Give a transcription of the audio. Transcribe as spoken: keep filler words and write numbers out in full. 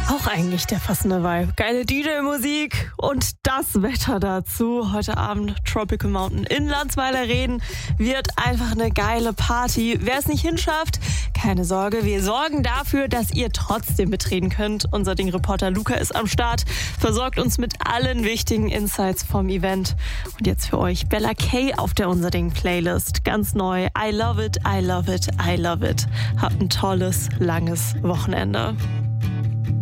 Auch eigentlich der passende Vibe. Geile D J-Musik und das Wetter dazu. Heute Abend Tropical Mountain in Landsweiler Reden wird einfach eine geile Party. Wer es nicht hinschafft, keine Sorge, wir sorgen dafür, dass ihr trotzdem betreten könnt. Unser Ding-Reporter Luca ist am Start, versorgt uns mit allen wichtigen Insights vom Event. Und jetzt für euch Bella K auf der Unser Ding-Playlist. Ganz neu. I love it, I love it, I love it. Habt ein tolles, langes Wochenende.